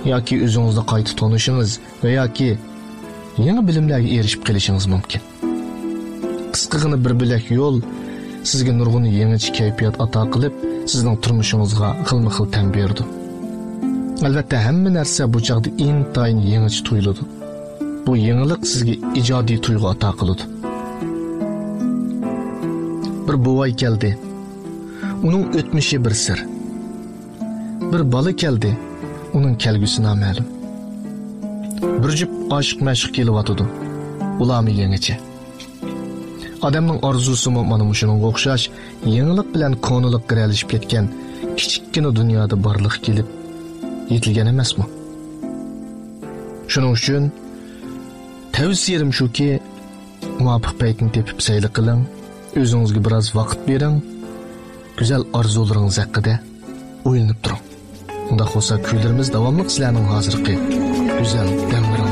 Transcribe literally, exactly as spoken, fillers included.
yoki o'zingizni qayta tanishingiz va yoki yangi bilimlarga erishib kelishingiz mumkin. Qisqagina bir bilak yo'l sizga nurg'un yangicha kayfiyat ato qilib, sizning turmushingizga xilma-xil ta'm berdi. Albatta, hamma narsa bu chaqda intayin yangicha tuyuladi. Bu yangilik sizga ijodiy tuyg'u ato qiladi. Bir buvay keldi. Uning o'tmishi bir sir. Bir bola keldi. Uning kelgusi noma'lum. Bir jup oshiq mashq kelyotdi. Ularmi yangicha. Odamning orzusi mana shunga o'xshash yangilik bilan ko'nilik qiralishib ketgan kichikkina dunyoda borliq kelib yetilgan emasmi? Shuning uchun tavsiyam shuki, muvofiq paytni tepib sayli qiling, o'zingizga biroz vaqt bering, go'zal orzularingiz haqida o'ylanib turing. Unda bo'lsa kuylarimiz davomli sizlarning hozirgi go'zal damlaringiz